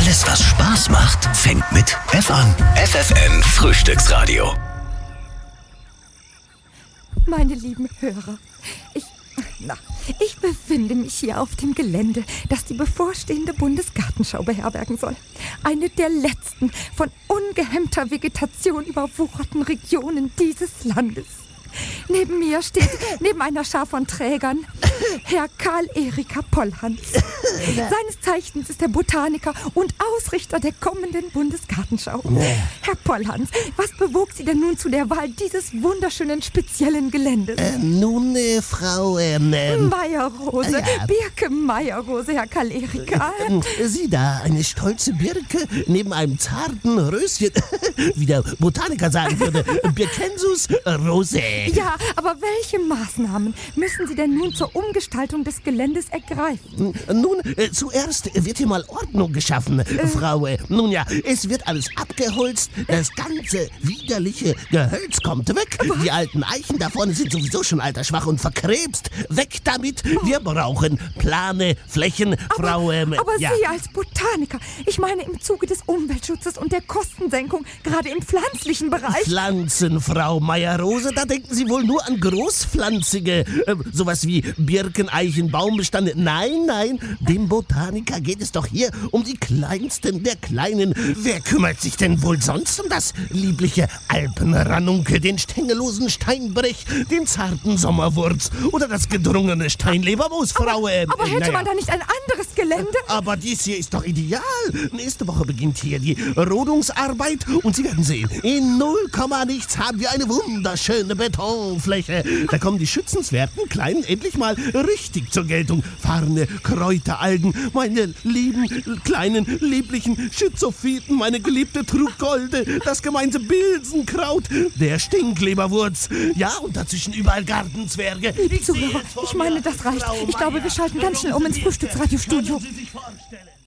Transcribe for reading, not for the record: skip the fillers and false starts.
Alles, was Spaß macht, fängt mit F an. FFN Frühstücksradio. Meine lieben Hörer, ich befinde mich hier auf dem Gelände, das die bevorstehende Bundesgartenschau beherbergen soll. Eine der letzten von ungehemmter Vegetation überwucherten Regionen dieses Landes. Neben mir steht, neben einer Schar von Trägern, Herr Karl-Erika Pollhans. Seines Zeichens ist er Botaniker und Ausrichter der kommenden Bundesgartenschau. Herr Pollhans, was bewog Sie denn nun zu der Wahl dieses wunderschönen speziellen Geländes? Frau Meierrose, ja. Birke Meierrose, Herr Karl-Erika. Sie da, eine stolze Birke neben einem zarten Röschen, wie der Botaniker sagen würde, Birkensus rosé. Ja, aber welche Maßnahmen müssen Sie denn nun zur Umgestaltung des Geländes ergreifen? Nun, zuerst wird hier mal Ordnung geschaffen, Frau. Nun ja, es wird alles abgeholzt, das ganze widerliche Gehölz kommt weg. Die alten Eichen da vorne sind sowieso schon altersschwach und verkrebst. Weg damit, wir brauchen plane Flächen, Frau. Aber ja. Sie als Botaniker, ich meine im Zuge des Umweltschutzes und der Kostensenkung, gerade im pflanzlichen Bereich. Pflanzen, Frau Meierrose, da denken Sie wohl nur an großpflanzige, sowas wie Birken, Eichen, Baumbestände. Nein, dem Botaniker geht es doch hier um die kleinsten der Kleinen. Wer kümmert sich denn wohl sonst um das liebliche Alpenranunke, den stängellosen Steinbrech, den zarten Sommerwurz oder das gedrungene Steinlebermoos, Frau? Aber hätte man da nicht ein anderes Gelände? Aber dies hier ist doch ideal. Nächste Woche beginnt hier die Rodungsarbeit und Sie werden sehen, in 0, nichts haben wir eine wunderschöne Betonfläche. Da kommen die schützenswerten Kleinen endlich mal richtig zur Geltung. Farne, Kräuteralgen, meine lieben, kleinen, lieblichen Schizophyten, meine geliebte Trugolde, das gemeinse Bilsenkraut, der Stinkleberwurz. Ja, und dazwischen überall Gartenzwerge. Liebe Zuhörer, ich meine, das reicht. Ich glaube, wir schalten ganz schnell um ins Frühstücksradiostudio. Können Sie sich vorstellen?